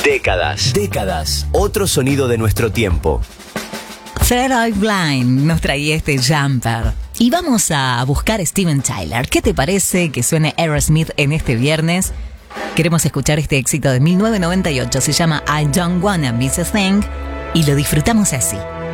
Décadas. Otro sonido de nuestro tiempo. Third Eye Blind nos traía este Jumper. Y vamos a buscar a Steven Tyler. ¿Qué te parece que suene Aerosmith en este viernes? Queremos escuchar este éxito de 1998. Se llama I Don't Wanna Miss a Thing. Y lo disfrutamos así.